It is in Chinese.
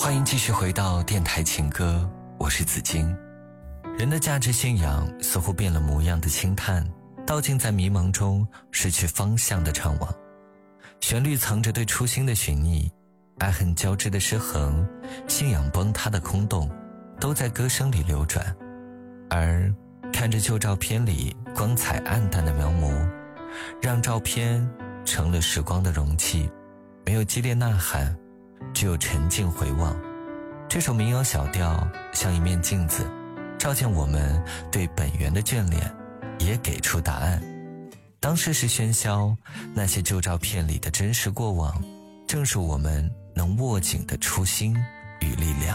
欢迎继续回到电台情歌，我是子金。人的价值信仰似乎变了模样的轻叹，道尽在迷茫中失去方向的怅惘。旋律藏着对初心的寻觅，爱恨交织的失衡，信仰崩塌的空洞，都在歌声里流转。而看着旧照片里光彩暗淡的描摹，让照片成了时光的容器，没有激烈呐喊，只有沉静回望。这首民谣小调像一面镜子，照见我们对本源的眷恋，也给出答案。当世事喧嚣，那些旧照片里的真实过往，正是我们能握紧的初心与力量。